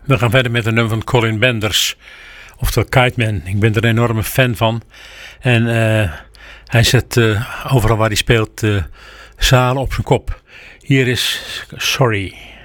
We gaan verder met een nummer van Colin Benders, oftewel Kite Man. Ik ben er een enorme fan van. En hij zet overal waar hij speelt zalen op zijn kop. Hier is Sorry.